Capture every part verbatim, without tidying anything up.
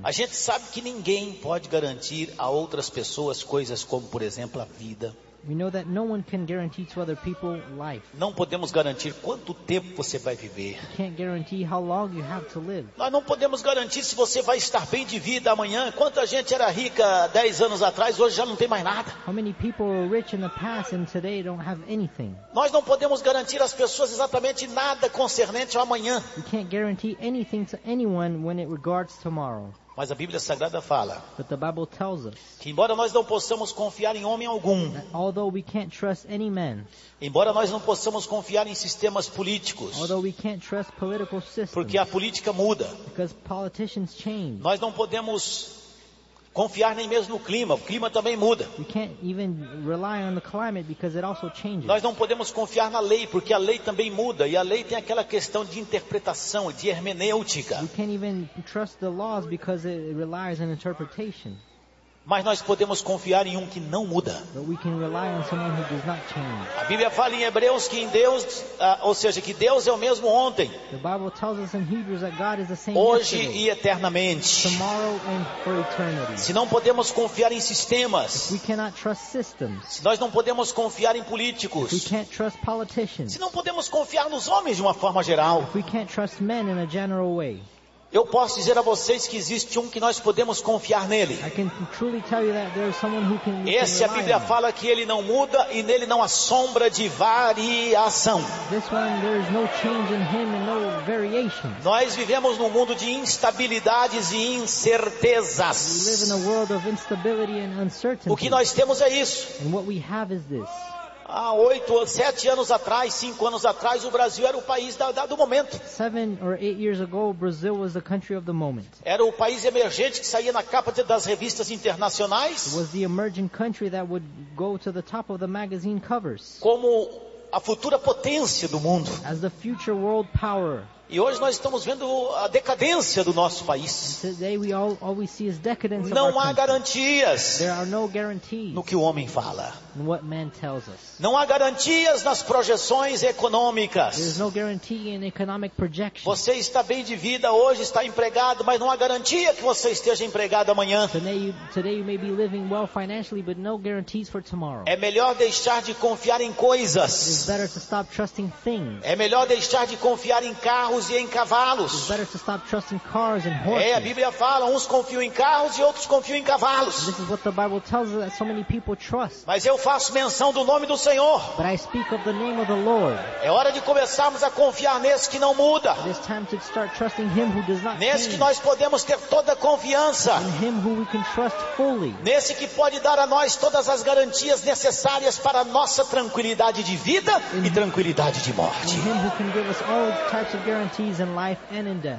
A gente sabe que ninguém pode garantir a outras pessoas coisas como, por exemplo, a vida. We know that no one can guarantee to other people life. Não podemos garantir quanto tempo você vai viver. You can't guarantee how long you have to live. Nós não podemos garantir se você vai estar bem de vida amanhã. Quanta gente era rica dez anos atrás, hoje já não tem mais nada. How many people were rich in the past and today don't have anything? Nós não podemos garantir às pessoas exatamente nada concernente ao amanhã. You can't guarantee anything to anyone when it regards tomorrow. Mas a Bíblia Sagrada fala But the Bible tells us que embora nós não possamos confiar em homem algum, that although we can't trust any man, embora nós não possamos confiar em sistemas políticos, although we can't trust political systems, porque a política muda, because politicians change, nós não podemos confiar nem mesmo no clima, o clima também muda. we can't even rely on the climate because it also changes. Nós não podemos confiar na lei, porque a lei também muda, e a lei tem aquela questão de interpretação, de hermenêutica. We can't even trust the laws because it relies on interpretation. Mas nós podemos confiar em um que não muda. But we can rely on someone who does not change. A Bíblia fala em Hebreus que em Deus, ah, ou seja, que Deus é o mesmo ontem, The Bible tells us in Hebrews that God is the same hoje yesterday, e eternamente. tomorrow, and for eternity. Se não podemos confiar em sistemas, We cannot trust systems. se nós não podemos confiar em We políticos, can't trust politicians. se não podemos confiar nos homens de uma forma geral, We can't trust men in a general way. eu posso dizer a vocês que existe um que nós podemos confiar nele. I can truly tell you that there is someone who can, we Esse a can rely Bíblia on. fala que ele não muda e nele não há sombra de variação. This one, there is no change in him and no variation. Nós vivemos num mundo de instabilidades e We live incertezas. in a world of instability and uncertainty. O que nós temos é isso. And what we have is this. Há oito, sete anos atrás, cinco anos atrás, o Brasil era o país da, da, do momento. Seven or eight years ago, Brazil was the country of the moment. Era o país emergente que saía na capa de- das revistas It internacionais was the emerging country that would go to the top of the magazine covers como a futura potência do mundo. as the future world power. E hoje nós estamos vendo a decadência do nosso país. Today we all, all we see is decadence of Não our há country. garantias There are no guarantees no que o homem fala. in what man tells us. Não há garantias nas projeções There is econômicas. no guarantee in economic projection. Você está bem de vida hoje, está empregado, mas não há garantia que você esteja empregado amanhã. Today you, today you may be living well financially, but no guarantees for tomorrow. É melhor deixar de confiar em It's coisas. better to stop trusting things. É melhor deixar de confiar em carros e em It's cavalos. better to stop trusting cars and É, a horses. Bíblia fala, uns confiam em carros e outros confiam em cavalos. This is what the Bible tells us that so many people trust. Mas eu faço menção do nome do Senhor. But I speak of the name of the Lord. É hora de começarmos a confiar nesse que não muda. It is time to start trusting Him who does not Nesse que change. nós podemos ter toda a confiança. In Him who we can trust fully. Nesse que pode dar a nós todas as garantias necessárias para a nossa tranquilidade de vida e tranquilidade de In morte. Him who can give us all types of guarantees in life and in death.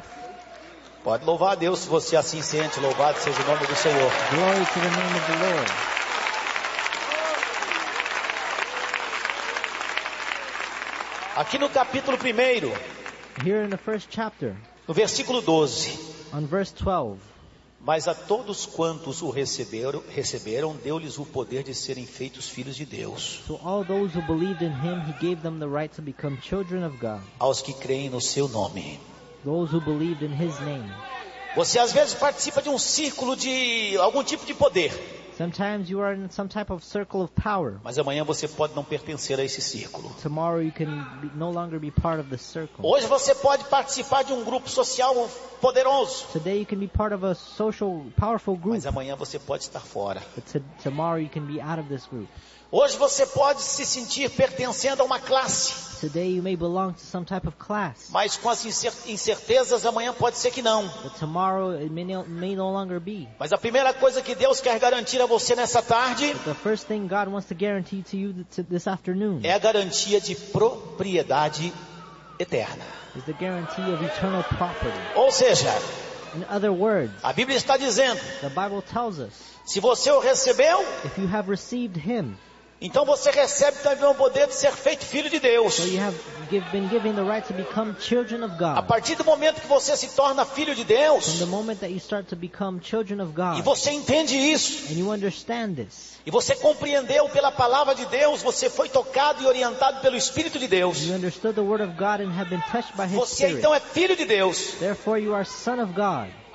Pode louvar a Deus se você assim sente. Louvado seja o nome do Senhor. Glory to the name of the Lord. Aqui no capítulo primeiro, Here in the first chapter, no versículo doze. on verse twelve. Mas a todos quantos o receberam, receberam, deu-lhes o poder de serem feitos filhos de Deus. To all those who believed in Him, He gave them the right to become children of God. Aos que creem no seu nome. Those who believed in His name. Você às vezes participa de um círculo de algum tipo de poder. Sometimes you are in some type of circle of power. Mas amanhã você pode não pertencer a esse círculo. Tomorrow you can be, no longer be part of the circle. Hoje você pode participar de um grupo social poderoso. Today you can be part of a social, powerful group. Mas amanhã você pode estar fora. But to, tomorrow you can be out of this group. Hoje você pode se sentir pertencendo a uma classe. Today you may belong to some type of class. Mas com as incer- incertezas, amanhã pode ser que não. But tomorrow it may no, may no longer be. Mas a primeira coisa que Deus quer garantir a você nessa tarde But the first thing God wants to guarantee to you th- to this afternoon é a garantia de propriedade eterna. is the guarantee of eternal property. Ou seja, In other words, a Bíblia está dizendo, the Bible tells us, se você o recebeu, if you have received Him, então você recebe também o poder de ser feito filho de Deus. so you have give, been given the right to become children of A God. partir do momento que você se torna filho de From Deus, the moment that you start to become children of God, e você entende isso, and you understand this, e você compreendeu pela palavra de Deus, você foi tocado e orientado pelo Espírito de Deus, you understood the Word of God and have been touched by His você Spirit. então é filho de Deus. Therefore you are son of God.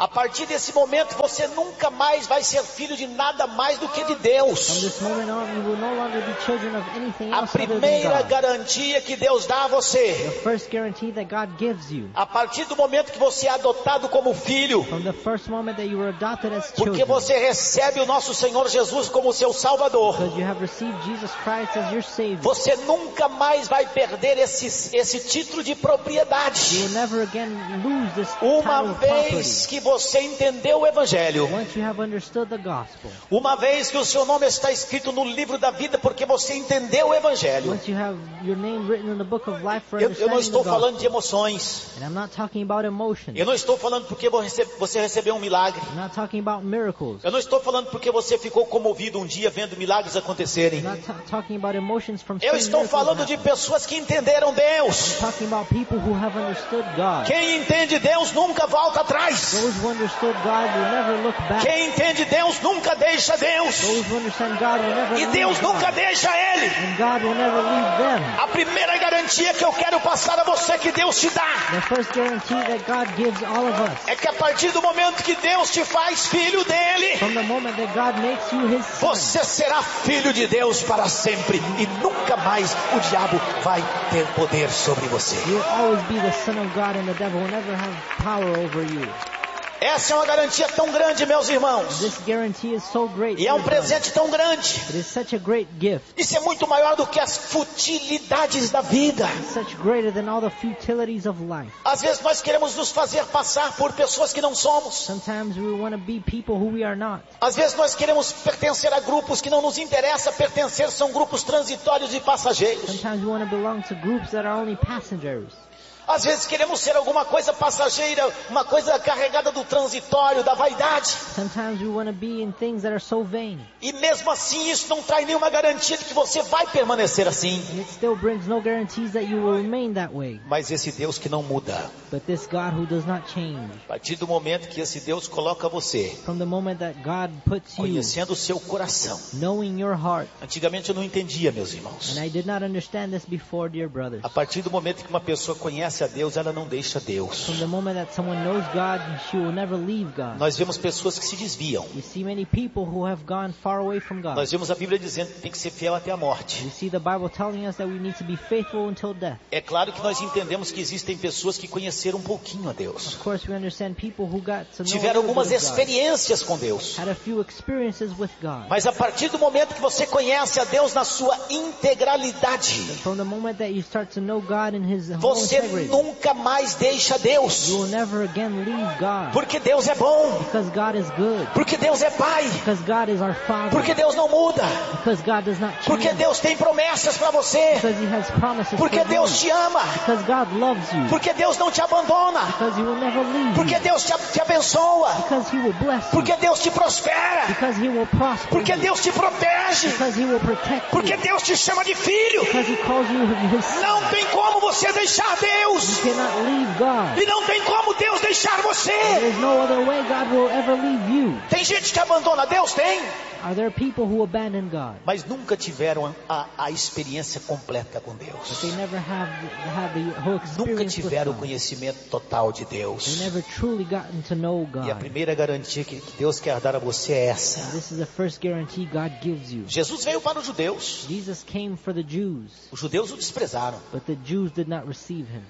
A partir desse momento você nunca mais vai ser filho de nada mais do que de Deus. From this moment on, you will no longer be children of anything A else other than primeira God. garantia que Deus dá a você, The first guarantee that God gives you. a partir do momento que você é adotado como filho, From the first moment that you were adopted as porque children. você recebe o nosso Senhor Jesus como seu Salvador, Because you have received Jesus Christ as your Savior. você nunca mais vai perder esse, esse título de You propriedade. will never again lose this Uma title of vez property. que você entendeu o Evangelho, Once you have understood the gospel. uma vez que o seu nome está escrito no livro da vida porque você entendeu o Evangelho. Once you have your name written in the book of life for Eu, eu não understanding estou the falando de gospel. emoções. And I'm not talking about emotions. Eu não estou falando porque você você recebeu um milagre. I'm not talking about miracles. Eu não estou falando porque você ficou comovido um dia vendo milagres acontecerem. I'm not ta- talking about emotions from Eu seeing estou miracles falando de happen. pessoas que entenderam Deus. I'm talking about people who have understood God. Quem entende Deus nunca volta atrás. Those who understood God will never look back. Quem entende Deus nunca deixa Deus. Those who understand God will never E leave Deus nunca God. deixa ele. And God will never leave them. A primeira garantia que eu quero passar a você que Deus te dá The first guarantee that God gives all of us. é que a partir do momento que Deus te faz filho dele, From the moment that God makes you His son. você será filho de Deus para sempre e nunca mais o diabo vai ter poder sobre você. You will always be the son of God and the devil will never have power over you. Essa é uma garantia tão grande, meus irmãos. This guarantee is so great. E é um dear brothers. presente tão grande. It is such a great gift. Isso é muito maior do que as futilidades da vida. It's such greater than all the futilities of life. Às vezes nós queremos nos fazer passar por pessoas que não somos. Sometimes we want to be people who we are not. Às vezes nós queremos pertencer a grupos que não nos interessa pertencer, são grupos transitórios e passageiros. Sometimes we want to belong to groups that are only passengers. Às vezes queremos ser alguma coisa passageira, uma coisa carregada do transitório, da vaidade. Sometimes we want to be in things that are so vain. E mesmo assim isso não traz nenhuma garantia de que você vai permanecer assim. And it still brings no guarantees that you will remain that way. Mas esse Deus que não muda, But this God who does not change. a partir do momento que esse Deus coloca você, From the moment that God puts you, conhecendo o seu coração. knowing your heart. Antigamente eu não entendia, meus irmãos. And I did not understand this before, dear brothers. A partir do momento que uma pessoa conhece a Deus, ela não deixa Deus. From the moment that someone knows God, she will never leave God. Nós vemos pessoas que se desviam. We see many people who have gone far away from God. Nós vemos a Bíblia dizendo que tem que ser fiel até a morte. We see the Bible telling us that we need to be faithful until death. É claro que nós entendemos que existem pessoas que conheceram um pouquinho a Deus. Of course, we understand people who got to know Tiveram a little algumas bit of God, experiências com Deus. had a few experiences with God. Mas a partir do momento que você conhece a Deus na sua integralidade, From the moment that you start to know God in His whole você integrity, nunca mais deixa Deus. you will never again leave God. Porque Deus é bom. Because God is good. Porque Deus é Pai. Because God is our Father. Porque Deus não muda. Because God does not Porque change. Deus tem promessas para você. Because He has promises Porque for Deus you. te ama. Because God loves you. Porque Deus não te abandona. Because He will never leave Porque you. Deus te, te abençoa. Because He will bless you. Porque Deus te prospera. Because He will prosper Porque you. Deus te protege. Because He will protect Porque you. Deus te chama de filho. Because He calls you His son. Não tem como você deixar Deus. You cannot leave God. E não tem como Deus deixar você. There is no other way God will ever leave you. Tem gente que abandona Deus? Tem. Are there people who abandon God? Mas nunca tiveram a, a experiência completa com But Deus. they never have, have the whole Nunca experience with tiveram o God. conhecimento total de They Deus. never truly gotten to know E a God. primeira garantia que que Deus quer dar a você é essa. This is the first guarantee God gives you. Jesus veio para os judeus. Jesus came for the Jews, Os judeus o desprezaram. but the Jews did not receive Him.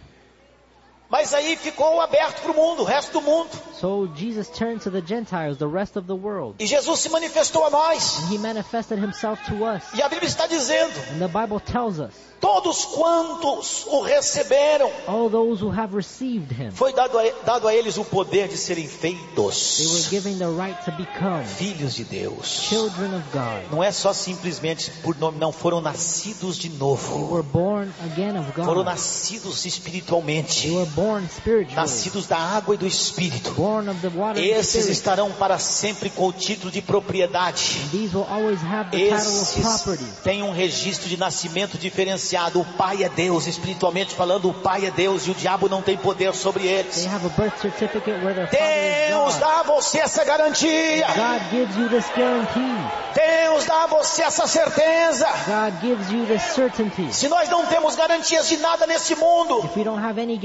Mas aí ficou aberto para o mundo, o resto do mundo. So Jesus turned to the Gentiles, the rest of the world. E Jesus se manifestou a nós. And He manifested Himself to us. E a Bíblia está dizendo, And the Bible tells us, todos quantos o receberam, all those who have received Him, foi dado a, dado a eles o poder de serem they were feitos given the right to become filhos de Deus. children of God. Não é só simplesmente por nome, não foram nascidos de They novo. were born again of Foram God. nascidos espiritualmente. They were born spiritually, Nascidos da água e do Espírito. born of the water and the Esses Spirit. estarão para sempre com o título de propriedade. And these will always have the title of Esses property. têm um registro de nascimento diferenciado. O pai é Deus, espiritualmente falando, o pai é Deus e o diabo não tem poder sobre They eles. have a birth certificate where their father Deus is God. dá a você essa garantia. God gives you this guarantee. Deus dá a você essa certeza. God gives you this certainty. Se nós não temos garantias de nada nesse mundo, If we don't have any guarantees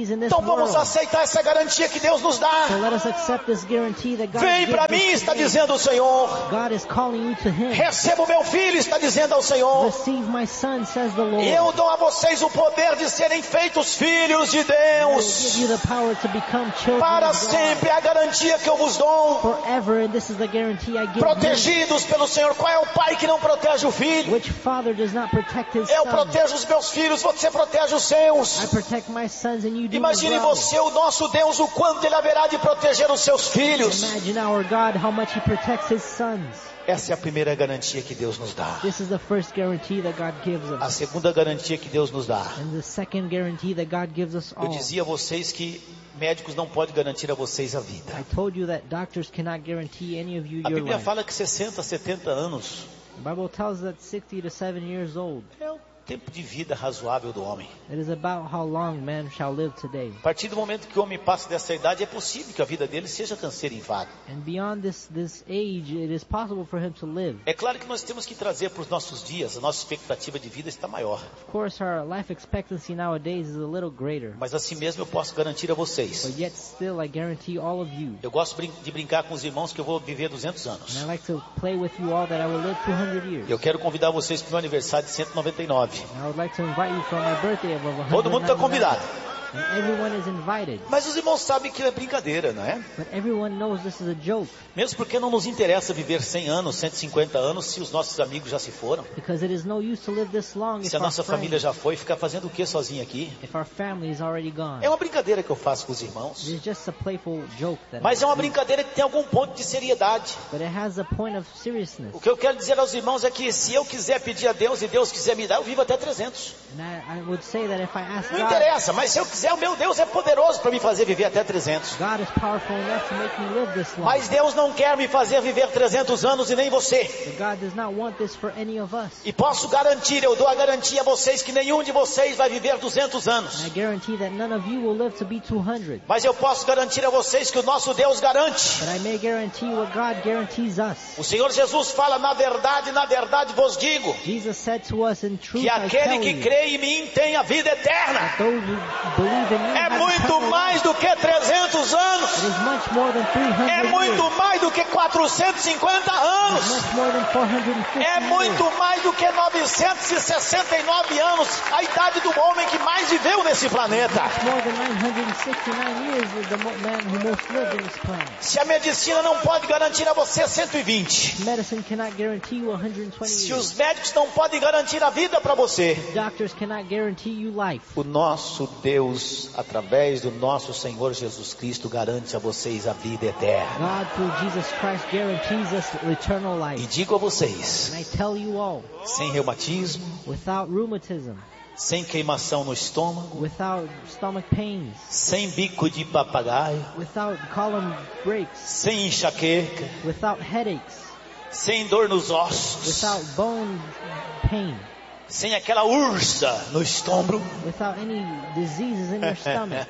guarantees in this Então vamos world. aceitar essa garantia que Deus nos dá. So let us accept this guarantee that God Vem gives para us mim, está today. dizendo o Senhor. God is calling you to Him. Receba o meu filho, está dizendo ao Senhor. Receive my son, says the Lord. E eu dou a vocês o poder de serem feitos filhos de I will Deus. give you the power to become children Para of God. sempre é a garantia que eu vos dou. Forever, and this is the guarantee I give you. Protegidos pelo Senhor. Qual é o pai que não protege o filho? Which father does not protect his Eu son? protejo os meus filhos, você protege os seus. I protect my sons and you do Imagine as well. você, o nosso Deus, o quanto Ele haverá de proteger os seus filhos. Imagine our God, how much He protects His sons. Essa é a primeira garantia que Deus nos dá. This is the first guarantee that God gives A us. segunda garantia que Deus nos dá. And the second guarantee that God gives us Eu all. dizia a vocês que médicos não podem garantir a vocês a vida. I told you that doctors cannot guarantee any of you A your Bíblia life. fala que sessenta, setenta anos The Bible tells us that sixty to seventy years old. é o tempo de vida razoável do homem. It is about how long man shall live today. A partir do momento que o homem passa dessa idade, é possível que a vida dele seja cancerivada. And beyond this, this age, it is possible for him to live. É claro que nós temos que trazer para os nossos dias, a nossa expectativa de vida está maior. Of course, our life expectancy nowadays is a little greater. Mas assim mesmo eu posso garantir a vocês. But yet still, I guarantee all of you. Eu gosto brin- de brincar com os irmãos que eu vou viver duzentos anos. And I like to play with you all that I will live two hundred years. Eu quero convidar vocês para o meu aniversário de cento e noventa e nove. And I would like to invite you for my birthday of one Todo mundo está convidado. And everyone is invited. Mas os irmãos sabem que é brincadeira, não é? But everyone knows this is a joke. Mesmo porque não nos interessa viver cem anos, cento e cinquenta anos, se os nossos amigos já se foram. Because it is no use to live this long if Se a our, nossa família friends, já foi, ficar fazendo o que sozinho aqui? if our family is already gone. É uma brincadeira que eu faço com os irmãos. It is just a playful joke that Mas I é uma do. brincadeira que tem algum ponto de seriedade. But it has a point of seriousness. O que eu quero dizer aos irmãos é que se eu quiser pedir a Deus e Deus quiser me dar, eu vivo até trezentos. And I, I would say that if I ask Não God, interessa, mas se eu quiser, o meu Deus é poderoso para me fazer viver até trezentos. God is powerful enough to make me live this long. Mas Deus não quer me fazer viver trezentos anos e nem você. But God does not want this for any of us. E posso garantir, eu dou a garantia a vocês que nenhum de vocês vai viver duzentos anos. And I guarantee that none of you will live to be two hundred. Mas eu posso garantir a vocês que o nosso Deus garante. But I may guarantee what God guarantees us. O Senhor Jesus fala, na verdade, na verdade vos digo, Jesus said to us in truth, que I aquele tell que you, crê em mim tem a vida eterna. those who believe in me É have muito eternal life. mais do que trezentos anos. It is much more than three hundred É years. muito mais do que quatrocentos e cinquenta It is anos. much more than four hundred fifty É years. muito mais do que novecentos e sessenta e nove anos, a idade do homem que mais viveu nesse planeta. Much more than nine hundred sixty-nine years is the mo- man who most lived in this planet. Se a medicina não pode garantir a você cento e vinte, Medicine cannot guarantee you one hundred twenty se years. os médicos não podem garantir a vida para você, Doctors cannot guarantee you life. o nosso Deus, através do nosso Senhor Jesus Cristo, garante a vocês a vida eterna. God, through Jesus Christ, guarantees us eternal E life. digo a vocês, And I tell you all, sem reumatismo, without rheumatism, sem queimação no estômago, without stomach pains, sem bico de papagaio, without column breaks, sem enxaqueca, without headaches, sem dor nos ossos, without bone pain, sem aquela ursa no estômago. without any diseases in your stomach,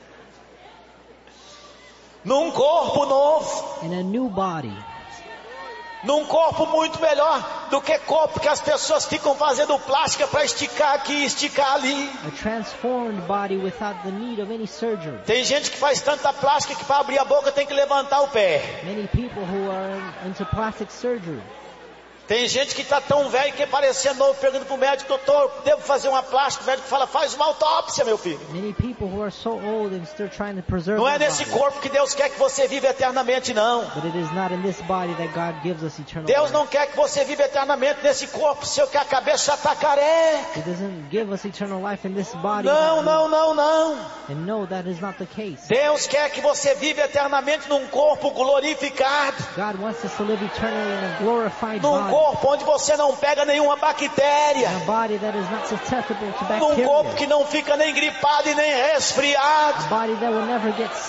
Num corpo novo, in a new body, num corpo muito melhor do que corpo que as pessoas ficam fazendo plástica para esticar aqui e esticar ali. a transformed body without the need of any surgery. Tem gente que faz tanta plástica que para abrir a boca tem que levantar o pé. Many people who are in- into plastic surgery. Tem gente que está tão velho que parecia novo, pergunta para o médico, doutor, devo fazer uma plástica? O médico fala, faz uma autópsia, meu filho. Many people who are so old and still trying to preserve Não é their nesse body. corpo que Deus quer que você viva eternamente, não. But it is not in this body that God gives us eternal Deus life. não quer que você viva eternamente nesse corpo seu que a cabeça já está careca. He doesn't give us eternal life in this body. Não, não, não, não. And no, that is not the case. Deus quer que você viva eternamente num corpo glorificado. God wants us to live eternally in a glorified Num body. corpo onde você não pega nenhuma In bactéria. a body that is not susceptible to Num corpo bacteria. que não fica nem gripado e nem A resfriado. body that will never get sick.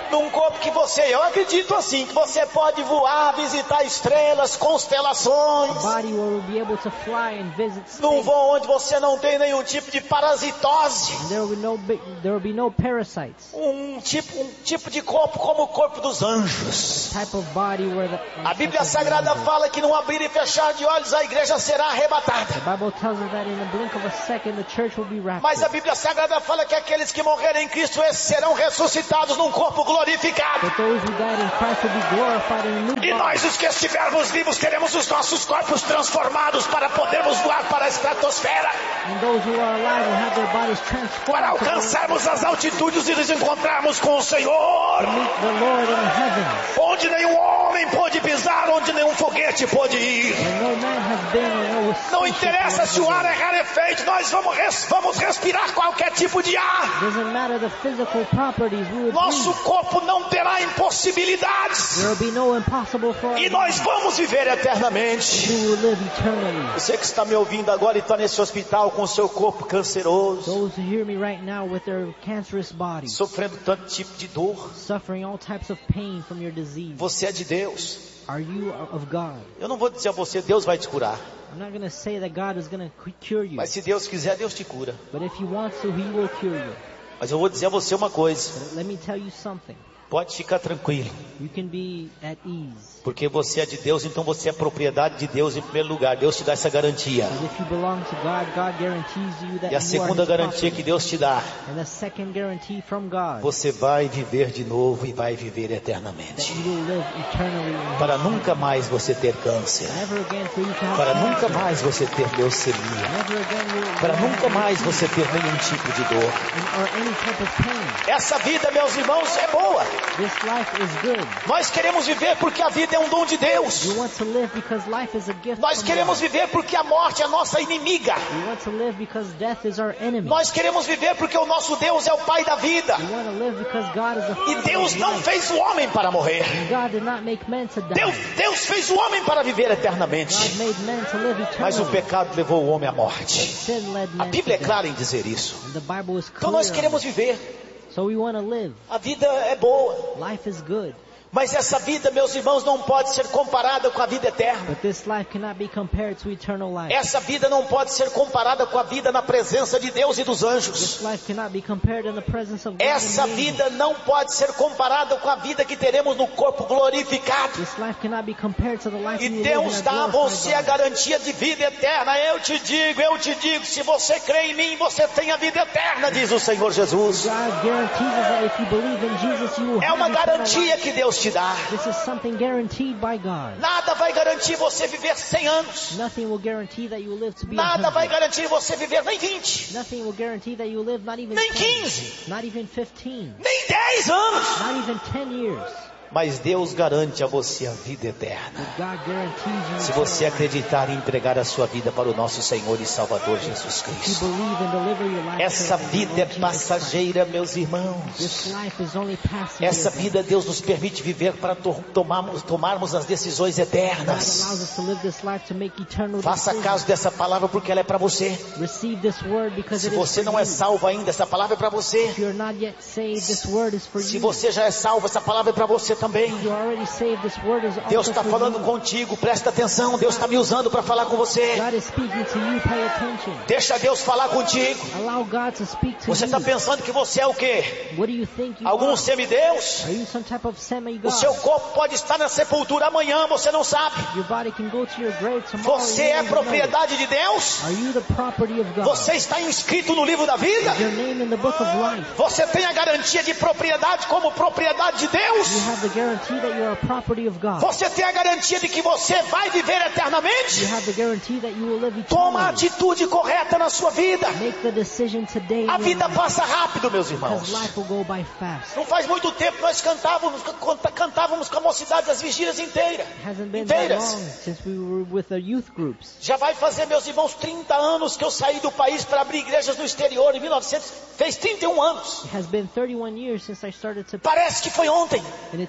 Num corpo que você, eu acredito assim, que você pode voar, visitar estrelas, constelações. A body where we'll be able to fly and visit Num space. voo onde você não tem nenhum tipo de parasitose. And there will be no bi- there will be no parasites. Um tipo, um tipo de corpo como o corpo dos anjos. Type of body where the A Bíblia Sagrada fala que num abrir e fechar de olhos a igreja será arrebatada. The Bible tells us that in the blink of a second the church will be Mas raptured. a Bíblia Sagrada fala que aqueles que morrerem em Cristo esses serão ressuscitados num corpo glorificado. But those who died in Christ will be glorified in a new E body. nós, os que estivermos vivos, teremos os nossos corpos transformados para podermos voar para a estratosfera, And those who are alive will have their bodies transformed para to go alcançarmos as altitudes e nos encontrarmos com o Senhor, to meet the Lord in the heavens. onde nenhum homem pôde pisar, onde nenhum foguete pôde ir. Where no man has been and no Não spaceship interessa will se o ever ar go. é rarefeito, nós vamos, res, vamos respirar qualquer tipo de ar. Doesn't matter the physical properties, we will Nosso breathe. corpo não terá impossibilidades. There will be no impossible for E us. nós vamos viver eternamente. We will live eternally. Você que está me ouvindo agora e está nesse hospital com o seu corpo canceroso, Those who hear me right now with their cancerous bodies, sofrendo tanto tipo de dor, suffering all types of pain from your disease, você é de Deus. are you of God? Eu não vou dizer a você, Deus vai te curar. I'm not going to say that God is going to cure you, Mas se Deus quiser, Deus te cura. but if He wants to, He will cure you. Mas eu vou dizer a você uma coisa. But let me tell you something. Pode ficar tranquilo. You can be at ease. Porque você é de Deus, então você é propriedade de Deus em primeiro lugar. Deus te dá essa garantia. Because if you belong to God, God guarantees you that E a you are segunda His garantia property. que Deus te dá, And the second guarantee from God, você vai viver de novo e vai viver that eternamente. you will live eternally in Para His nunca mais você ter câncer. Never again for you to have Para cancer. nunca mais você ter leucemia. Never again you will Para have nunca mais você ter nenhum tipo de dor. or any type of pain. Essa vida, meus irmãos, é boa. This life is good. Nós queremos viver porque a vida é um dom de Deus. We want to live because life is a gift Nós from queremos God. viver porque a morte é a nossa inimiga. We want to live because death is our enemy. Nós queremos viver porque o nosso Deus é o Pai da vida. We want to live because God is the E Father Deus of não life. fez o homem para morrer. God did not make men to die. Deus, Deus fez o homem para viver God eternamente. made men to live Mas o eternally. pecado levou o homem à morte. Sin led A men Bíblia é to death. clara em dizer isso. And the Bible is Então clear. nós on queremos it. viver. So we want to live. A vida é boa. Life is good. Mas essa vida, meus irmãos, não pode ser comparada com a vida eterna. But this life cannot be compared to eternal life. Essa vida não pode ser comparada com a vida na presença de Deus e dos This anjos. life cannot be compared in the presence of God Essa and the angels. vida não pode ser comparada com a vida que teremos no corpo glorificado. This life cannot be compared to the life E we live Deus in dá a a você a glorified body. garantia de vida eterna. Eu te digo, eu te digo, se você crê em mim, você tem a vida eterna, diz o Senhor Jesus. God guarantees us that if you believe in Jesus, you will É have uma eternal life. garantia que Deus te dá. This is something guaranteed by God. Nada vai garantir você viver cem anos. Nothing will guarantee that you will live to be Nada one vai hundred. garantir você viver nem vinte, Nothing will guarantee that you will live not even nem ten, quinze, not even fifteen, nem dez anos. not even ten years. Mas Deus garante a você a vida eterna. God guarantees you Se eternal você life. acreditar e entregar a sua vida para o nosso Senhor e Salvador Jesus If you Cristo. believe and deliver your life Essa to the vida é Lord Jesus Christ. passageira, meus This irmãos. life is only passing. Essa vida Deus nos permite viver para to- tomarmos, tomarmos as decisões God allows eternas. us to live this life to make eternal Faça decisions. caso dessa palavra porque ela é para você. Receive this word because Se it is você for não é you. salvo ainda, essa palavra é para você. If you're not yet saved, this word is for Se you. você já é salvo, essa palavra é para você também. If you're already saved, this word is also Deus está for falando you. contigo, presta atenção. Deus está me usando para falar com você. God is speaking to you, pay attention. Deixa Deus falar contigo. Allow God to speak to Você you. está pensando que você é o quê? What do you think you Algum are? semideus? Are you some type of O semi-God? seu corpo pode estar na sepultura amanhã, você não sabe. Your body can go to your grave tomorrow. Você you é don't even know. propriedade de Deus? Are you the property of God? Você está inscrito no livro da vida? Is your name in the book of life? Você tem a garantia de propriedade como propriedade de Deus? You have the guarantee that you are a property of God. Você tem a garantia de que você vai viver eternamente? You have the guarantee that you will live Toma a eternally. atitude correta na sua vida. Make the decision today. A in vida your life, passa rápido, meus irmãos. because life will go by fast. Não faz muito tempo nós cantávamos, canta- cantávamos com a mocidade das vigílias inteiras. It hasn't been that Inteiras. long since we were with the youth groups. Já vai fazer, meus irmãos, trinta anos que eu saí do país para abrir igrejas no exterior. Em mil e novecentos, fez trinta e um anos. It has been thirty-one years since I started to, Parece que foi ontem. and it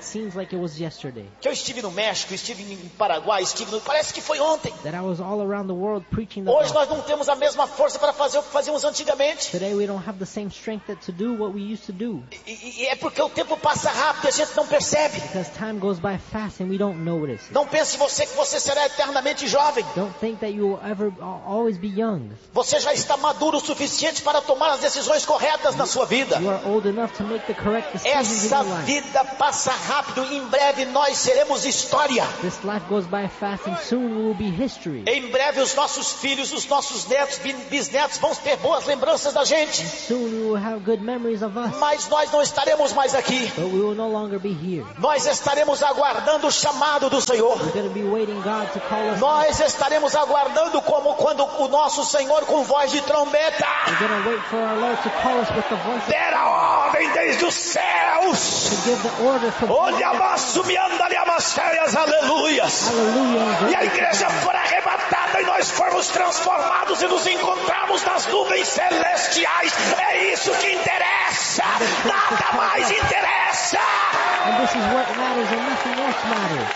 seems like it was yesterday. Que eu estive no México, estive em Paraguai, estive no... Parece que foi ontem. That I was all around the world preaching the Hoje gospel. nós não temos a mesma força para fazer o que fazíamos antigamente. Today we don't have the same strength that to do what we used to do. E, e é porque o tempo passa rápido e a gente não percebe. Because time goes by fast and we don't notice it. Não pense você que você será eternamente jovem. Don't think that you will ever always be young. Você já está maduro o suficiente para tomar as decisões corretas na sua vida. You are old enough to make the correct decisions in Essa your life. vida passa rápido. Em breve nós seremos história. This life goes by fast and soon we will be history. Em breve os nossos filhos, os nossos netos, bisnetos vão ter boas lembranças da gente. And soon we will have good memories of us. Mas nós não estaremos mais aqui. But we will no longer be here. Nós estaremos aguardando o chamado do Senhor. We're going to be waiting God to call us. Nós estaremos aguardando como quando o nosso Senhor com voz de trombeta We're going to wait for our Lord to call us with the voice of der a ordem desde os céus. to give the order from Olha amasso me anda ali amasteias, aleluias. Hallelujah. E a igreja for arrebatada e nós formos transformados e nos encontrarmos nas nuvens celestiais. É isso que interessa. Nada mais interessa. And this is what matters and nothing else matters.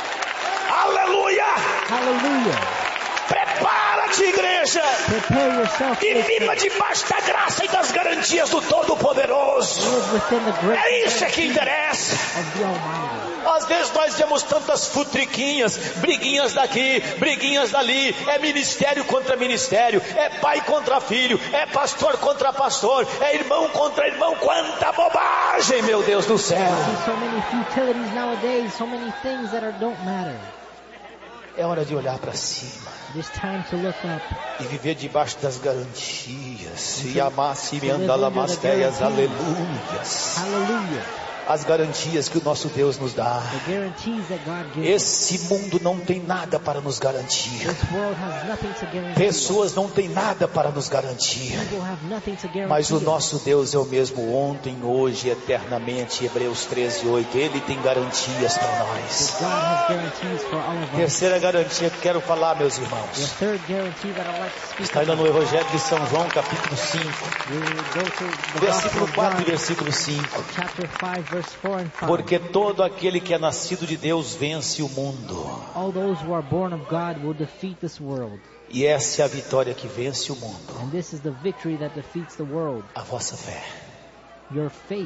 Aleluia. Hallelujah. Prepara-te, igreja. Prepare yourself E to viva debaixo da graça e das garantias do Todo-Poderoso. live within the great É isso que interessa. of the Almighty. Às vezes nós vemos tantas futriquinhas, briguinhas daqui, briguinhas dali, é ministério contra ministério, é pai contra filho, é pastor contra pastor, é irmão contra irmão, quanta bobagem, meu Deus do céu. See so many futilities nowadays, so many things that are, don't matter. É hora de olhar para cima It is time to look up. e viver debaixo das garantias. E amar-se e andalamastéias, aleluias. Hallelujah. As garantias que o nosso Deus nos dá. The guarantees that God gives. Esse mundo não tem nada para nos garantir. This world has nothing to guarantee. Pessoas não têm nada para nos garantir. People have nothing to guarantee. Mas o nosso Deus é o mesmo ontem, hoje, eternamente. Hebreus treze, oito. Ele tem garantias para nós. God has guarantees for all of us. Terceira garantia que quero falar, meus The irmãos, third guarantee that I'd like to speak está ainda about. no Evangelho de São João, capítulo cinco, We go to the Gospel versículo of quatro e John, versículo cinco. chapter five, verse four and five. Porque todo aquele que é nascido de Deus vence o mundo. All those who are born of God will defeat this world. E essa é a vitória que vence o mundo. And this is the victory that defeats the world. A vossa fé. Your faith.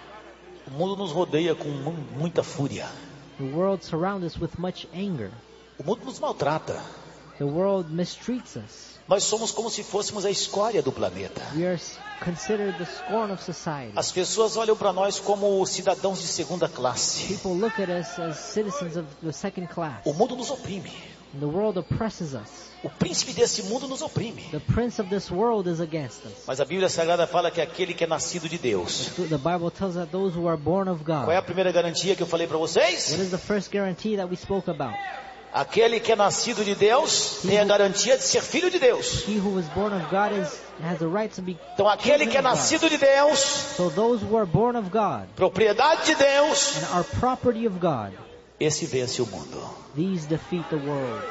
O mundo nos rodeia com mu- muita fúria. The world surrounds us with much anger. O mundo nos maltrata. The world mistreats us. Nós somos como se fôssemos a escória do planeta. We are s- considered the scorn of society. As pessoas olham para nós como cidadãos de segunda classe. People look at us as citizens of the second class. O mundo nos oprime. And the world oppresses us. O príncipe desse mundo nos oprime. The prince of this world is against us. Mas a Bíblia Sagrada fala que aquele que é nascido de Deus. The Bible tells that those who are born of Qual é a God. primeira garantia que eu falei para vocês? What is the first guarantee that we spoke about? Aquele que é nascido de Deus tem a garantia de ser filho de Deus. He who is born of God is, has the right to be Então aquele que é children of God. nascido de Deus, So those who are born of God propriedade de Deus, and are property of God, esse vence o mundo. these defeat the world.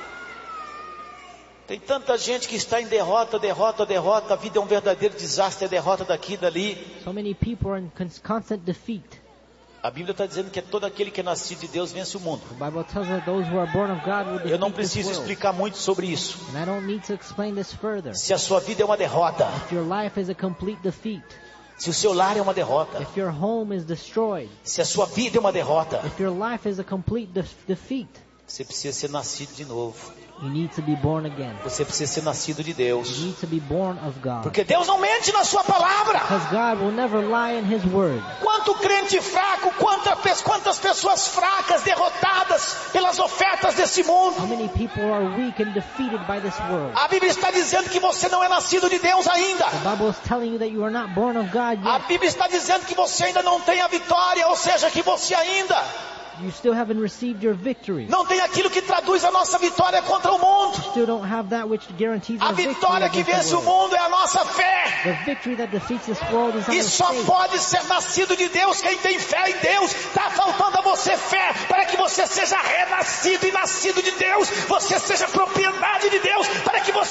Tem tanta gente que está em derrota, derrota, derrota. A vida é um verdadeiro desastre, é derrota daqui e dali. So many people are in cons- constant defeat. A Bíblia está dizendo que é todo aquele que é nascido de Deus vence o mundo. The Bible tells us that those who are born of God will Eu não defeat this preciso world. explicar muito sobre isso. And I don't need to explain this further. Se a sua vida é uma derrota, If your life is a complete defeat, se o seu lar é uma derrota, if your home is destroyed, se a sua vida é uma derrota, if your life is a complete def- defeat, você precisa ser nascido de novo. you need to be born again. Você precisa ser nascido de You Deus. need to be born of God. Porque Deus não mente na sua palavra. Because God will never lie in His word. Quanto crente fraco, quanta, quantas pessoas fracas, derrotadas pelas ofertas desse How mundo. many people are weak and defeated by this world? A Bíblia está dizendo que você não é nascido de Deus ainda. The Bible is telling you that you are not born of God A yet. Bíblia está dizendo que você ainda não tem a vitória, ou seja, que você ainda You still haven't received your victory. não tem aquilo que traduz a nossa vitória contra o mundo. You still don't have that which guarantees A our victory vitória que against vence the o world. mundo é a nossa fé. The victory that defeats this world is E our só faith. pode ser nascido de Deus quem tem fé em Deus. Está faltando a você fé para que você seja renascido e nascido de Deus. Você seja propriedade de Deus para que você possa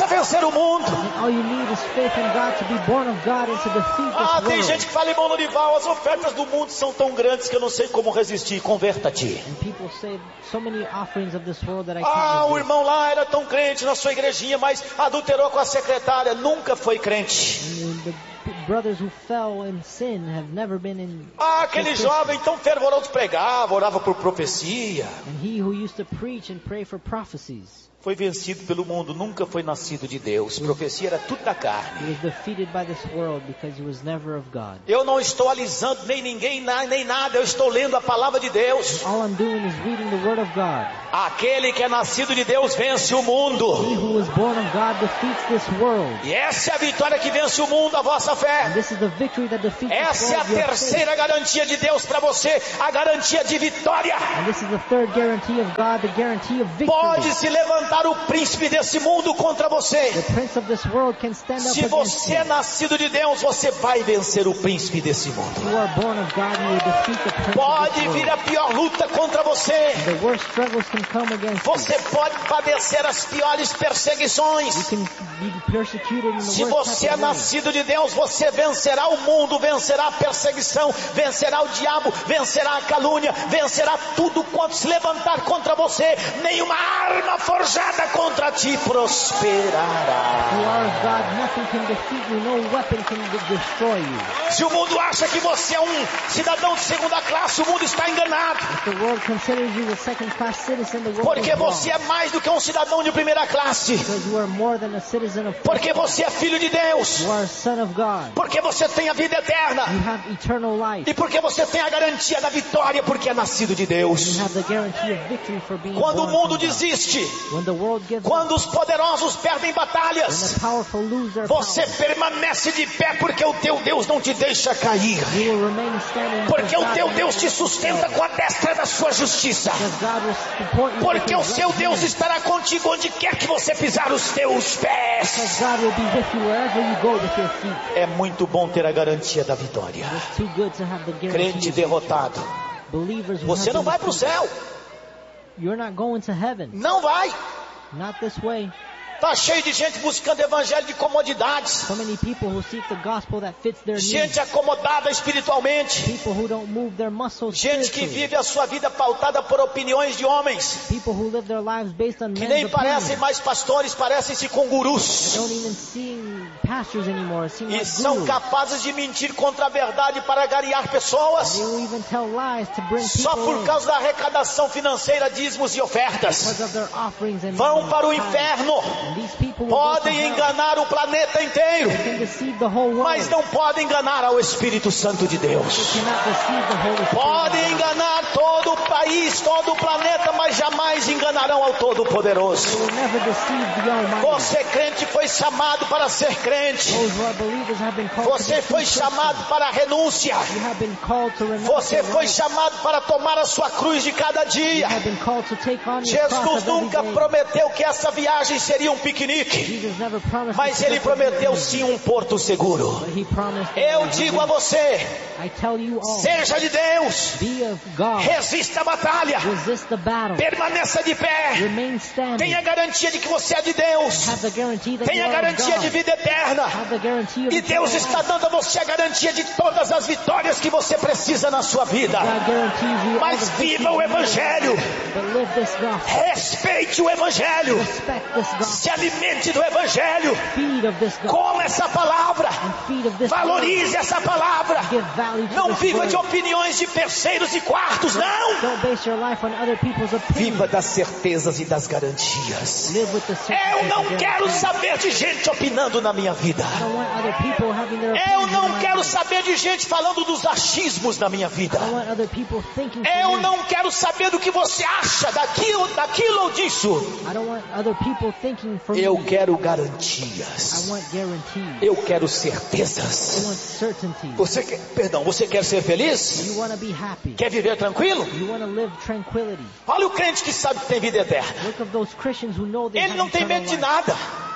vencer o mundo. And all you need is faith in God to be born of God and to defeat this Ah, tem world. gente que fala, irmão Lorival, as ofertas do mundo são tão grandes que eu não sei como resistir. Converta-te. And people say so many offerings of this world that I Ah, can't o resist. irmão lá era tão crente na sua igrejinha, mas adulterou com a secretária. Nunca foi crente. And the brothers who fell in sin have never been in. Ah, aquele jovem tão fervoroso pregava, orava por profecia. And he who used to preach and pray for prophecies, Foi vencido pelo mundo, nunca foi nascido de Deus. Profecia era tudo da carne. he was defeated by this world because he was never of God. Eu não estou alisando nem ninguém, nem nada. Eu estou lendo a palavra de Deus. All I'm doing is reading the Word of God. Aquele que é nascido de Deus vence o mundo. He who was born of God defeats this world. E essa é a vitória que vence o mundo, a vossa And fé. this is the victory that defeats this Essa é a world, your faith. terceira garantia de Deus para você, a garantia de vitória. And this is the third guarantee of God, the guarantee of victory. Pode se levantar o príncipe desse mundo contra você. The prince of this world can stand up Se against você é you. nascido de Deus, você vai vencer o príncipe desse mundo. You are born of God, you will defeat the prince of Pode this vir world. a pior luta contra você. The worst struggles can come against you. Você pode padecer as piores You perseguições. can be persecuted in Se the worst você type é of way. nascido de Deus, você vencerá o mundo, vencerá a perseguição, vencerá o diabo, vencerá a calúnia, vencerá tudo quanto se levantar contra você. Nenhuma arma forjada contra ti You prosperará. are of God, nothing can defeat you, no weapon can de- destroy you. Se o mundo acha que você é um cidadão de segunda classe, o mundo está enganado. If the world considers you a second-class citizen, the world Porque is wrong. você é mais do que um cidadão de primeira classe. Because you are more than a citizen of Porque você é filho de Deus. You are a son of God. Porque você tem a vida eterna. You have eternal life. E porque você tem a garantia da vitória, porque é nascido de Deus. You have the guarantee of victory for being Quando o born mundo from God. desiste, When the world gives up, quando os poderosos perdem when batalhas, the powerful lose their você power, permanece de pé porque o teu Deus não te deixa cair. you will remain standing Porque because o God teu will Deus te sustenta com a destra da sua justiça. because God will support you Porque o with his seu right Deus hand. estará contigo onde quer que você pisar os teus Because pés. God will be with you wherever you go with your feet. É muito bom ter a garantia da vitória. It's too good to have the Crente guarantee. of derrotado, Believers who você have não been vai para o defeated. céu. You're not going to heaven. Não vai. Not this way. Tá cheio de gente buscando evangelho de comodidades. So many people who seek the gospel that fits their needs. Gente acomodada espiritualmente. People who don't move their muscles Gente que spiritually. vive a sua vida pautada por opiniões de homens. People who live their lives based on Que men's nem parecem opinions. mais pastores, parecem-se com gurus. Don't even see pastors anymore. Seem E like são gurus. capazes de mentir contra a verdade para agariar pessoas. They will even tell lies to bring Só people por in causa da arrecadação financeira, dízimos e ofertas. because of their offerings and Vão para o tithes. inferno. And these people will go to Podem hell. enganar o planeta inteiro, They can deceive the whole world. mas não podem enganar ao Espírito Santo de They Deus. cannot deceive the Holy Spirit. Podem enganar todo o país, todo o planeta, mas jamais enganarão ao Todo-Poderoso. They will never deceive the Almighty. Você, crente, foi chamado para ser crente. Those who are believers have been called to Você be foi true chamado Christians. para a renúncia. You have been called to renounce Você your foi rights. chamado para tomar a sua cruz de cada You dia. have been called to take on your cross Jesus of every nunca day. prometeu que essa viagem seria um piquenique, Jesus never promised mas us ele to prometeu be sim um porto seguro. But he promised that Eu we digo a would. você, I tell you all, seja de Deus, be of God. resista a batalha, Resist the battle. permaneça de pé, Remain standing. tenha garantia de que você é de Deus, Have the guarantee that tenha you are of garantia God. de vida eterna. Have the guarantee of E Deus eternal está life. dando a você a garantia de todas as vitórias que você precisa na sua vida. God guarantees you all Mas the victory viva o you need. Evangelho, But live this gospel. respeite o Evangelho, Respect this gospel. se alimente do Evangelho, Feed of this gospel. coma essa palavra, And feed of this valorize essa palavra. word. Give value to Não this viva word. de opiniões de terceiros e quartos, não! Don't base your life on other people's opinions. Viva das certezas e das garantias. Live with the Eu certainty não of quero guarantee. saber de gente opinando na minha vida. I don't want other people having their Eu opinions não in my quero life. saber de gente falando dos achismos na minha vida. I don't want other people thinking for Eu me. não quero saber do que você acha daquilo, daquilo ou disso. I don't want other people thinking for Eu me. quero I garantias. want guarantees. Eu quero I certezas. want certainty. Você quer, perdão, você quer ser feliz? You want to be happy. Quer viver tranquilo? You want to live tranquility. Olha o crente que sabe que tem vida eterna. Look of those Christians who know they Ele have não tem eternal medo de life. nada.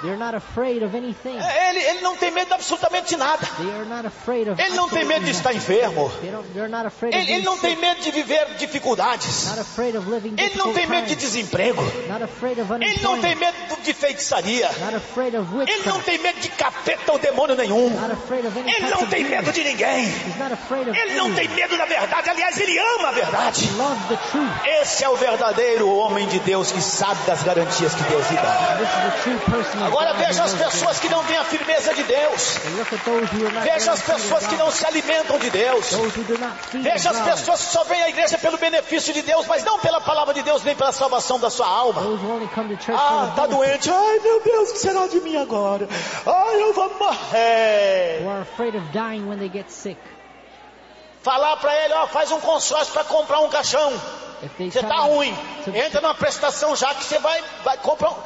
They're not afraid of anything. Ele, ele não tem medo absolutamente de nada. They are not afraid of Ele não tem medo de estar enfermo. They don't, they're not afraid of Ele, ele being não tem sick. medo de viver dificuldades. Not afraid of living Ele não difficult tem medo de times. desemprego. Not afraid of Ele não tem unemployment. medo de feitiçaria. Not afraid of Ele não witchcraft. tem medo de capeta ou demônio nenhum. Not afraid of any Ele types não of tem demon. medo de ninguém. He's not afraid of Ele não anyone. tem medo da verdade. Aliás, ele ama a verdade. He loves the truth. Esse é o verdadeiro homem de Deus que sabe das garantias que Deus lhe dá. This is the true person of Agora God who veja as knows pessoas que não têm a firmeza de Deus. God. And look at those who are not Veja as guaranteed of pessoas que God. não se alimentam de Deus. Those who do not feed Veja of as God. pessoas que só vêm à igreja pelo benefício de Deus, mas não pela palavra de Deus, nem pela salvação da sua alma. Those who only come to church Ah, for tá the benefit. doente. Ai, meu Deus, o que será de mim agora? Ai, eu vou morrer. Who are afraid of dying when they get sick. Falar pra ele, ó, faz um consórcio para comprar um caixão. If they Você try tá to- ruim. to- Entra numa prestação já que você vai, vai comprar um...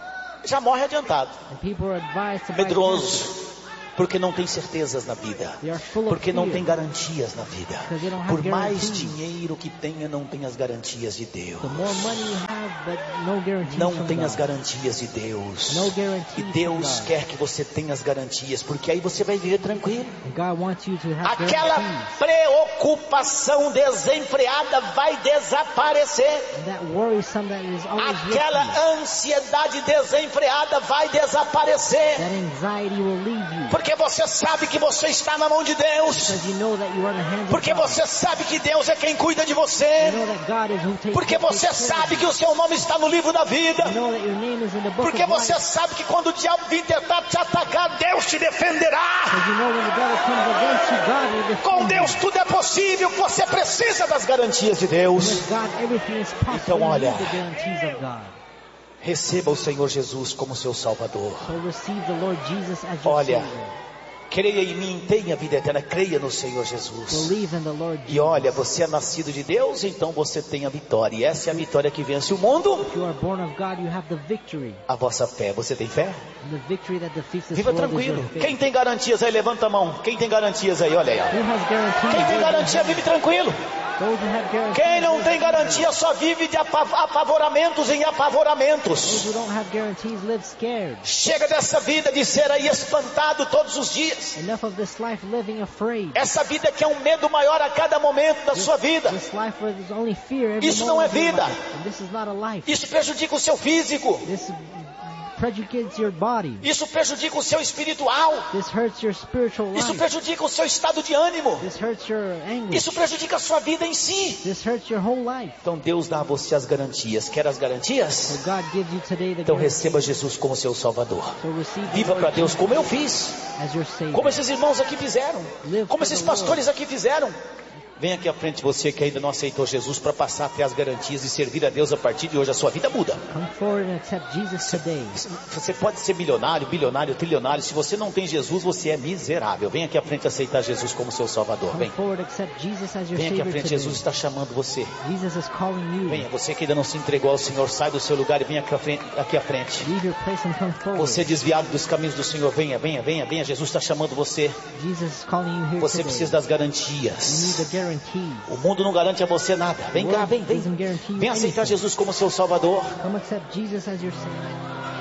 Já morre adiantado. And people are advised to buy Medroso. Porque não tem certezas na vida. They are full of Porque não fear. tem garantias na vida. Because they don't have Por mais guarantees. dinheiro que tenha, não tem as garantias de The Deus. more money you have, but no guarantees Não from tem God. as garantias de Deus. No guarantees E from Deus God. quer que você tenha as garantias, porque aí você vai viver tranquilo. And God wants you to have Aquela guarantees. preocupação desenfreada vai desaparecer. And that worrisome that is always with you. Aquela ansiedade desenfreada vai desaparecer. That anxiety will leave you. Porque você sabe que você está na mão de Deus. Because you know that you are in the hands Porque of God. você sabe que Deus é quem cuida de você. You know that God is who takes Porque takes você care of sabe you. que o seu nome está no livro da vida. You know that your name is in the book Porque of você life. sabe que quando o diabo vir tentar te atacar, Deus te defenderá. Because you know when the devil comes against you, God will defend Com you. Deus tudo é possível. Você precisa das garantias de Deus. With God, everything is possible. Então, olha. You need the guarantees of God. Receba o Senhor Jesus como seu Salvador. So receive the Lord Jesus as your Olha, Savior. creia em mim, tenha vida eterna. Creia no Senhor Jesus. Believe in the Lord E Jesus. olha, você é nascido de Deus, então você tem a vitória. E essa é a vitória que vence o mundo. If you are born of God, you have the victory. A vossa fé. Você tem fé? And the victory that defeats this Viva world is tranquilo. your faith. Quem tem garantias aí? Levanta a mão. Quem tem garantias aí? Olha aí. ó. Who has guarantees? Quem tem Raise your garantia hand. vive tranquilo. Those who have guarantees. Quem não raise tem your hand. garantia só vive de apa- apavoramentos em Those apavoramentos. who don't have guarantees live scared. Chega dessa vida de ser aí espantado todos os dias. Enough of this life living afraid. Essa vida que é um medo maior a cada momento da sua vida. This life where there's only fear every Isso não é moment of your vida. life. And this is not a life. Isso prejudica o seu físico. This prejudicates your body. Isso prejudica o seu espiritual. This hurts your spiritual Isso life. prejudica o seu estado de ânimo. This hurts your anguish. Isso prejudica a sua vida em si. This hurts your whole life. Então Deus dá a você as garantias. Quer as garantias? So God gives you today the Então guarantee. receba Jesus como seu Salvador. So receive the Viva Lord para Deus Jesus como eu fiz. as your Savior. Como esses irmãos aqui fizeram. Como esses pastores aqui fizeram. Vem aqui à frente você que ainda não aceitou Jesus para passar até as garantias e servir a Deus a partir de hoje. A sua vida muda. Come forward and accept Jesus today. Você pode ser milionário, bilionário, trilionário. Se você não tem Jesus, você é miserável. Vem aqui à frente aceitar Jesus como seu Salvador. Come Vem. forward and accept Jesus as your Vem aqui à Savior frente. today. Jesus está chamando você. Jesus is calling you. Venha, você que ainda não se entregou ao Senhor, sai do seu lugar e venha aqui à frente. Aqui à frente. Leave your place and come forward. Você desviado dos caminhos do Senhor, venha, venha, venha, venha. Jesus está chamando você. Jesus is calling you here Você today. precisa das You need garantias. the guarantees. O mundo não garante a você nada. Vem cá, vem, vem. Doesn't guarantee you Vem aceitar anything. Jesus como seu Salvador. Come accept Jesus as your Savior.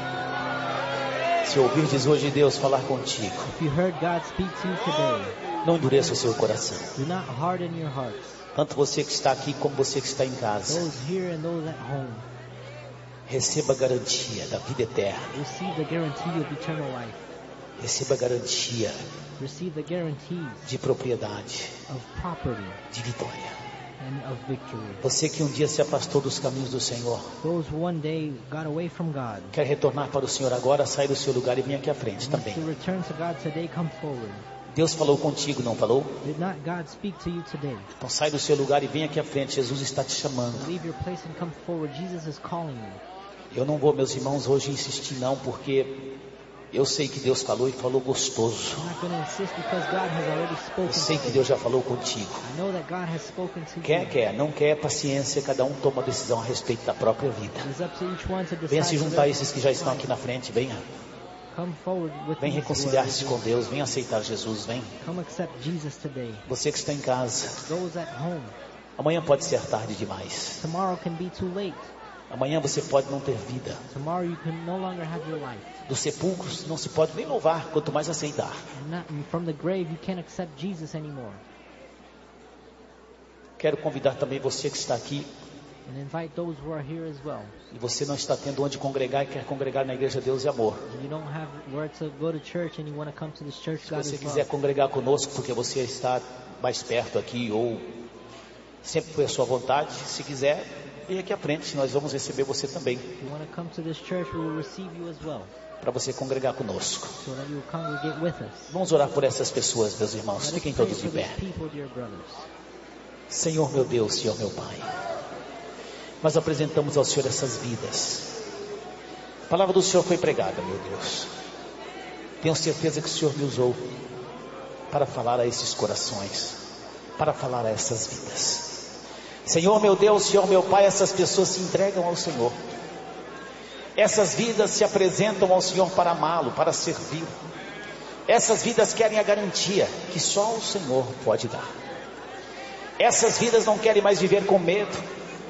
Se ouvirdes hoje Deus falar contigo, If you heard God speak to you today, não endureça o seu coração. do not harden your hearts. Tanto você que está aqui como você que está em casa. Those here and those at home, Receba a garantia da vida eterna. receive the guarantee of eternal life. Receba a garantia Receive the guarantees de propriedade, of property de vitória. and of victory. Você que um dia se afastou dos caminhos do Senhor, Those who one day got away from God, quer retornar para o Senhor agora, sai do seu lugar e vem aqui à frente wants também. to return to God today, come forward. Deus falou contigo, não falou? Did not God speak to you today? Então sai do seu lugar e vem aqui à frente. Jesus está te chamando. Leave your place and come forward. Jesus is calling you. Eu não vou, meus irmãos, hoje insistir não, porque eu sei que Deus falou e falou gostoso. I'm not going to insist because God has already spoken Eu sei to que you. Deus já falou contigo. I know that God has spoken to Quer, you. quer, não quer, paciência, cada um toma a decisão a respeito da própria vida. It's up to each one to decide Venha se for juntar a their esses que já estão aqui na frente, venha. Come forward with Vem me. reconciliar-se com Deus, vem aceitar Jesus, vem. Come accept Jesus today. Você que está em casa, Those at home, amanhã pode ser tarde demais. tomorrow can be too late. Amanhã você pode não ter vida. Tomorrow you can no longer have your life. Dos sepulcros não se pode nem louvar, quanto mais aceitar. Not, from the grave you can't accept Jesus anymore. Quero convidar também você que está aqui. And invite those who are here as well. E você não está tendo onde congregar e quer congregar na Igreja Deus e Amor. You don't have where to go to church and you want to come to this church. Se você quiser congregar conosco porque você está mais perto aqui ou sempre foi a sua vontade, se quiser, vem aqui à frente, nós vamos receber você também. You want to come to this church, we will receive you as well. Para você congregar conosco. So that you will congregate with us. Vamos orar por essas pessoas, meus irmãos. Fiquem todos de pé. Senhor meu Deus, Senhor meu Pai, nós apresentamos ao Senhor essas vidas. A palavra do Senhor foi pregada, meu Deus. Tenho certeza que o Senhor me usou para falar a esses corações, para falar a essas vidas. Senhor meu Deus, Senhor meu Pai, essas pessoas se entregam ao Senhor. Essas vidas se apresentam ao Senhor para amá-lo, para servir. Essas vidas querem a garantia que só o Senhor pode dar. Essas vidas não querem mais viver com medo.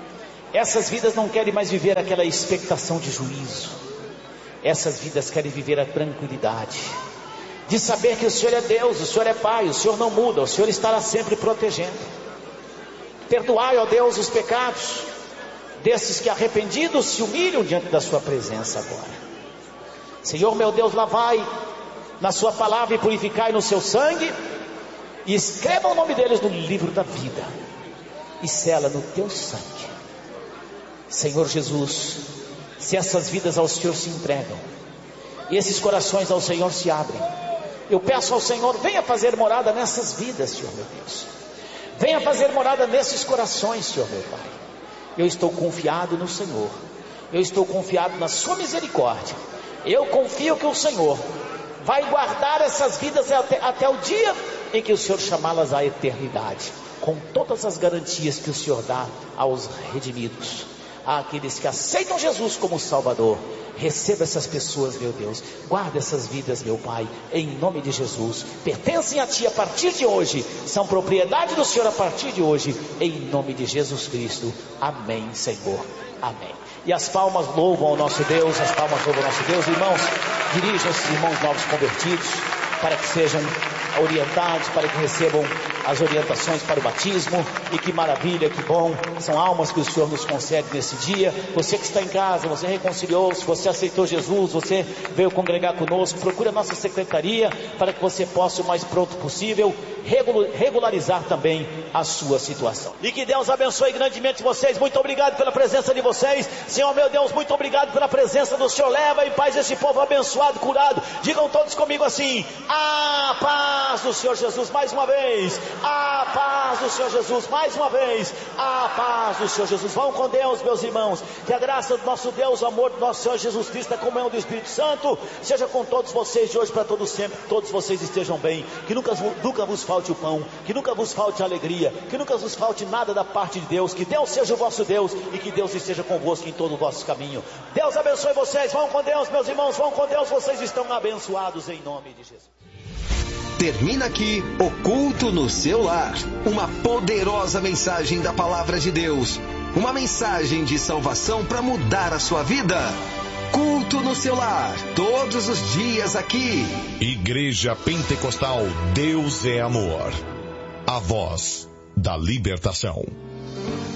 Essas vidas não querem mais viver aquela expectação de juízo. Essas vidas querem viver a tranquilidade de saber que o Senhor é Deus, o Senhor é Pai, o Senhor não muda, o Senhor estará sempre protegendo. Perdoai, ó Deus, os pecados desses que arrependidos se humilham diante da sua presença agora. Senhor meu Deus, lavai na sua palavra e purificai no seu sangue, e escreva o nome deles no livro da vida, e sela no teu sangue. Senhor Jesus, se essas vidas ao Senhor se entregam, e esses corações ao Senhor se abrem, eu peço ao Senhor, venha fazer morada nessas vidas, Senhor meu Deus. Venha fazer morada nesses corações, Senhor meu Pai. Eu estou confiado no Senhor. Eu estou confiado na sua misericórdia. Eu confio que o Senhor vai guardar essas vidas até, até o dia em que o Senhor chamá-las à eternidade, com todas as garantias que o Senhor dá aos redimidos, àqueles que aceitam Jesus como Salvador. Receba essas pessoas, meu Deus. Guarda essas vidas, meu Pai, em nome de Jesus. Pertencem a Ti a partir de hoje, são propriedade do Senhor a partir de hoje, em nome de Jesus Cristo. Amém, Senhor. Amém. E as palmas louvam ao nosso Deus, as palmas louvam ao nosso Deus. Irmãos, dirijam esses irmãos novos convertidos para que sejam orientados, para que recebam as orientações para o batismo. E que maravilha, que bom, são almas que o Senhor nos concede nesse dia. Você que está em casa, você reconciliou-se, você aceitou Jesus, você veio congregar conosco, procure a nossa secretaria para que você possa o mais pronto possível regularizar também a sua situação. E que Deus abençoe grandemente vocês. Muito obrigado pela presença de vocês. Senhor meu Deus, muito obrigado pela presença do Senhor. Leva em paz esse povo abençoado, curado. Digam todos comigo assim: a paz do Senhor Jesus. Mais uma vez, a paz do Senhor Jesus. Mais uma vez, a paz do Senhor Jesus. Vão com Deus, meus irmãos. Que a graça do nosso Deus, o amor do nosso Senhor Jesus Cristo, a comunhão do Espírito Santo seja com todos vocês de hoje para todos sempre. Que todos vocês estejam bem. Que nunca, nunca vos falte o pão, que nunca vos falte a alegria, que nunca vos falte nada da parte de Deus. Que Deus seja o vosso Deus e que Deus esteja convosco em todo o vosso caminho. Deus abençoe vocês. Vão com Deus, meus irmãos. Vão com Deus. Vocês estão abençoados em nome de Jesus. Termina aqui o Culto no Seu Lar. Uma poderosa mensagem da Palavra de Deus. Uma mensagem de salvação para mudar a sua vida. Culto no Seu Lar, todos os dias aqui. Igreja Pentecostal Deus é Amor. A voz da libertação.